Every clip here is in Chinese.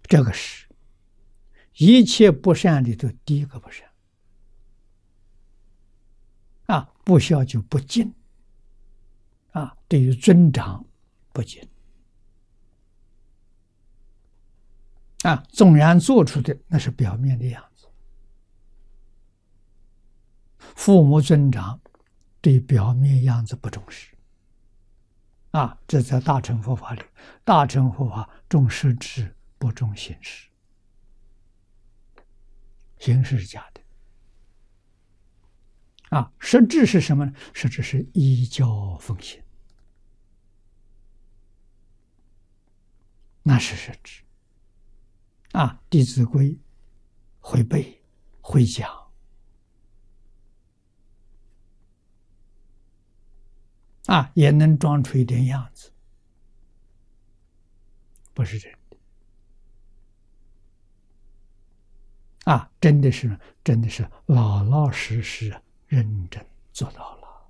这个是一切不善里头第一个不善。不孝就不敬，对于尊长不敬，纵然做出的那是表面的样子。父母尊长对表面样子不重视，这在大乘佛法里，大乘佛法重实质不重形式，形式是假的。实质是什么呢？实质是依教奉行，那是实质。弟子规会背会讲，也能装出一点样子，不是真的。真的是老老实实认真做到了，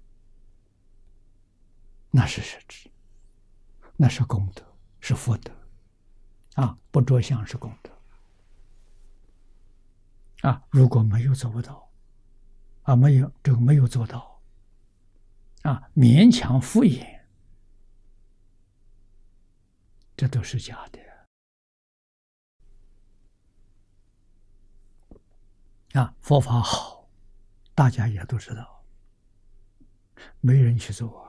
那是实质，那是功德，是福德。不着相是功德。如果没有做不到，没有做到，勉强敷衍，这都是假的。佛法好，大家也都知道，没人去做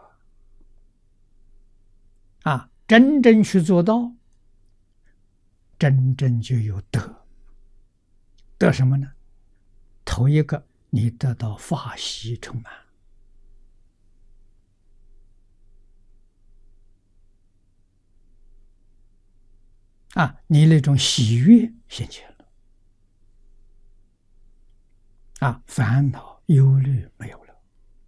真正去做到，真正就有德。得什么呢？头一个，你得到法喜充满。你那种喜悦现前了，烦恼忧虑没有了。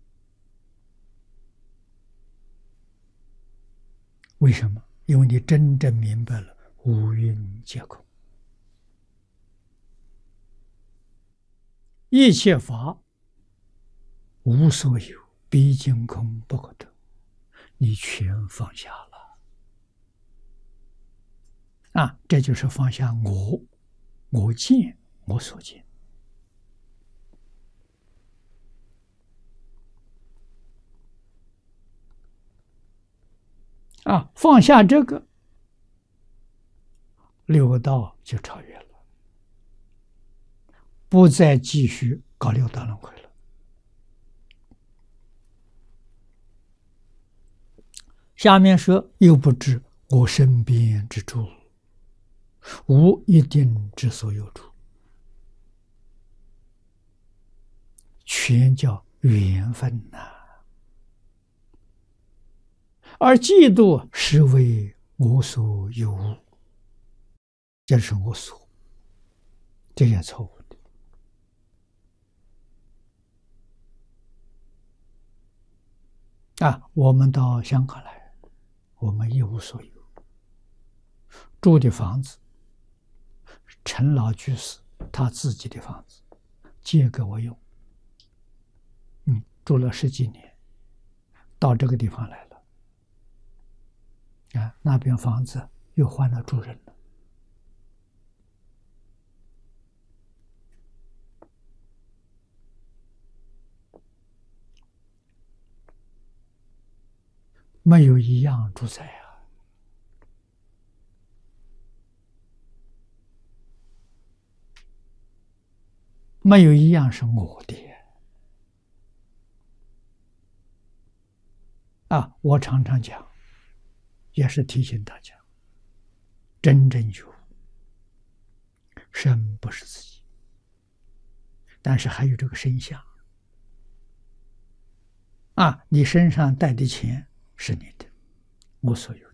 为什么？因为你真正明白了五蕴皆空，一切法无所有，毕竟空不可得，你全放下了。这就是放下我见我所见。放下这个，六道就超越了，不再继续搞六道轮回了。下面说，又不知我身边之处，无一定之所有处，全叫缘分呐。而嫉妒实为我所有物，这是我所，这也错误的。我们到香港来，我们一无所有，住的房子，陈老居士他自己的房子，借给我用，住了10几年，到这个地方来了。那边房子又换了主人了。没有一样主宰没有一样是我的。我常常讲，也是提醒大家，真正有身不是自己，但是还有这个身相。你身上带的钱是你的，我所有